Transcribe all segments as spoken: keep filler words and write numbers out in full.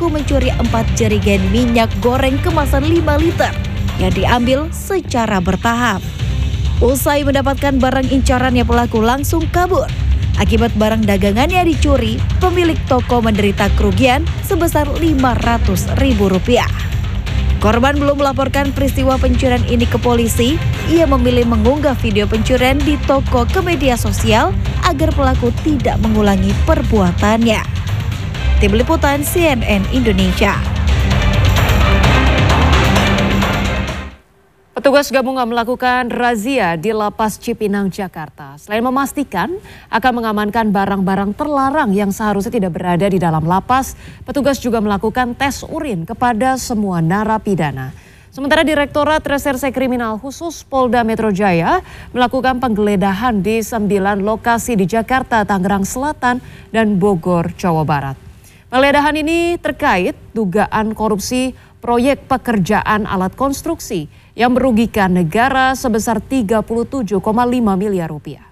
pelaku mencuri empat jerigen minyak goreng kemasan lima liter yang diambil secara bertahap. Usai mendapatkan barang incarannya, pelaku langsung kabur. Akibat barang dagangannya dicuri, pemilik toko menderita kerugian sebesar lima ratus ribu rupiah. Korban belum melaporkan peristiwa pencurian ini ke polisi. Ia memilih mengunggah video pencurian di toko ke media sosial agar pelaku tidak mengulangi perbuatannya. Tim Liputan C N N Indonesia. Petugas gabungan melakukan razia di Lapas Cipinang, Jakarta. Selain memastikan akan mengamankan barang-barang terlarang yang seharusnya tidak berada di dalam lapas, petugas juga melakukan tes urin kepada semua narapidana. Sementara Direktorat Reserse Kriminal Khusus Polda Metro Jaya melakukan penggeledahan di sembilan lokasi di Jakarta, Tangerang Selatan, dan Bogor, Jawa Barat. Penggeledahan ini terkait dugaan korupsi proyek pekerjaan alat konstruksi yang merugikan negara sebesar tiga puluh tujuh koma lima miliar rupiah.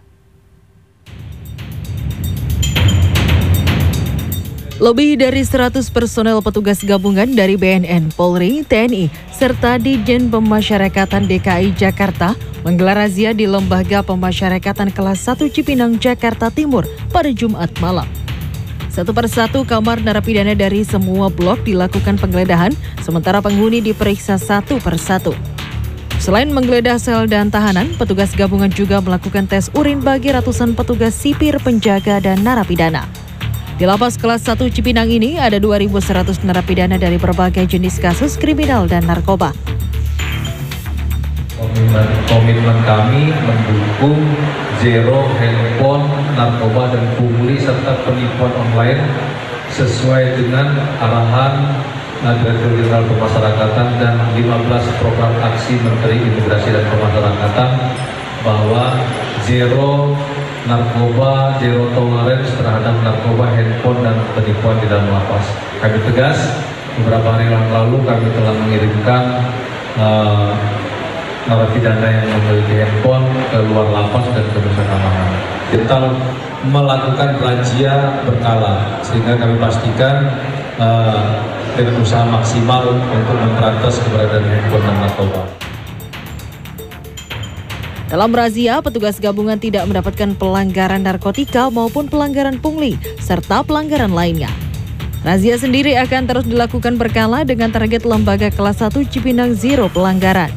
Lebih dari seratus personel petugas gabungan dari B N N, Polri, T N I, serta Ditjen Pemasyarakatan D K I Jakarta menggelar razia di Lembaga Pemasyarakatan Kelas satu Cipinang, Jakarta Timur pada Jumat malam. Satu persatu kamar narapidana dari semua blok dilakukan penggeledahan, sementara penghuni diperiksa satu persatu. Selain menggeledah sel dan tahanan, petugas gabungan juga melakukan tes urin bagi ratusan petugas sipir, penjaga, dan narapidana. Di Lapas Kelas satu Cipinang ini ada dua ribu seratus narapidana dari berbagai jenis kasus kriminal dan narkoba. Komitmen, komitmen kami mendukung zero handphone, narkoba, dan pungli serta penipuan online sesuai dengan arahan Direktur Jenderal Pemasyarakatan dan lima belas program aksi Menteri Imigrasi dan Pemasyarakatan bahwa zero narkoba, zero tolerance terhadap narkoba, handphone, dan penipuan di dalam lapas. Kami tegas, beberapa hari yang lalu kami telah mengirimkan uh, narapidana yang memiliki handphone ke luar lapas dan ke Nusa Kambangan. Kita melakukan razia berkala sehingga kami pastikan uh, dengan usaha maksimal untuk memberantas keberadaan handphone dan narkoba. Dalam razia, petugas gabungan tidak mendapatkan pelanggaran narkotika maupun pelanggaran pungli, serta pelanggaran lainnya. Razia sendiri akan terus dilakukan berkala dengan target Lembaga Kelas satu Cipinang Zero pelanggaran.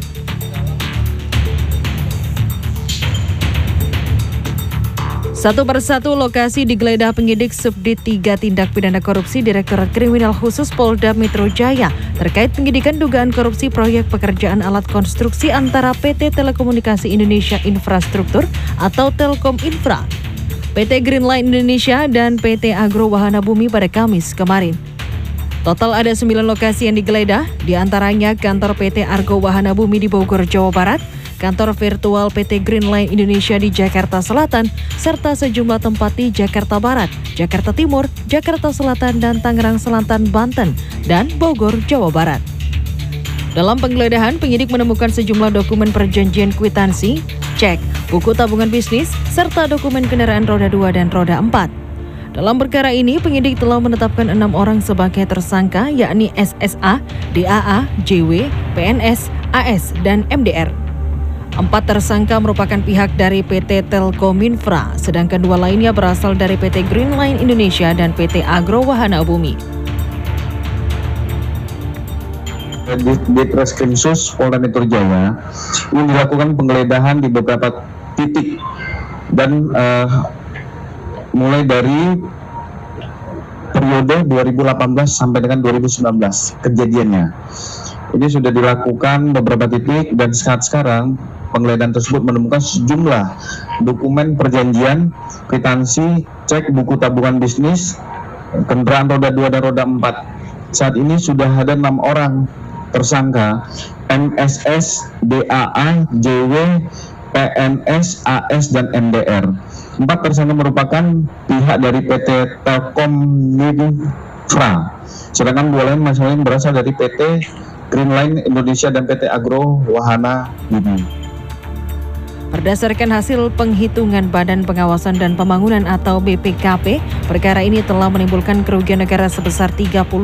Satu persatu lokasi digeledah penyidik Subdit tiga Tindak Pidana Korupsi Direktorat Kriminal Khusus Polda Metro Jaya terkait penyidikan dugaan korupsi proyek pekerjaan alat konstruksi antara P T Telekomunikasi Indonesia Infrastruktur atau Telkom Infra, P T Greenline Indonesia, dan P T Agro Wahana Bumi pada Kamis kemarin. Total ada sembilan lokasi yang digeledah, diantaranya kantor P T Argo Wahana Bumi di Bogor, Jawa Barat, kantor virtual P T Greenline Indonesia di Jakarta Selatan, serta sejumlah tempat di Jakarta Barat, Jakarta Timur, Jakarta Selatan, dan Tangerang Selatan, Banten, dan Bogor, Jawa Barat. Dalam penggeledahan, penyidik menemukan sejumlah dokumen perjanjian kwitansi, cek, buku tabungan bisnis, serta dokumen kendaraan roda dua dan roda empat. Dalam perkara ini, penyidik telah menetapkan enam orang sebagai tersangka, yakni S S A, D A A, J W, P N S, A S, dan M D R. Empat tersangka merupakan pihak dari P T Telkominfra, sedangkan dua lainnya berasal dari P T Greenline Indonesia dan P T Agro Wahana Bumi. Di Treskrimsus Polda Metro Jaya ini dilakukan penggeledahan di beberapa titik dan uh, mulai dari periode dua ribu delapan belas sampai dengan dua ribu sembilan belas kejadiannya. Ini sudah dilakukan beberapa titik dan saat sekarang penggeledahan tersebut menemukan sejumlah dokumen perjanjian, kwitansi, cek buku tabungan bisnis, kendaraan roda dua dan roda empat. Saat ini sudah ada enam orang tersangka, M S S, D A A, J W, P N S, A S, dan M D R. Empat tersangka merupakan pihak dari P T Telkominfra, sedangkan dua lain masalahnya berasal dari P T Greenline Indonesia dan P T Agro Wahana Bumi. Berdasarkan hasil penghitungan Badan Pengawasan dan Pembangunan atau B P K P, perkara ini telah menimbulkan kerugian negara sebesar tiga puluh